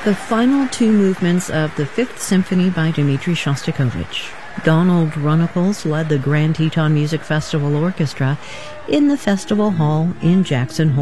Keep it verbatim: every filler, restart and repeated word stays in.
The final two movements of the Fifth Symphony by Dmitri Shostakovich. Donald Runnicles led the Grand Teton Music Festival Orchestra in the Festival Hall in Jackson Hole.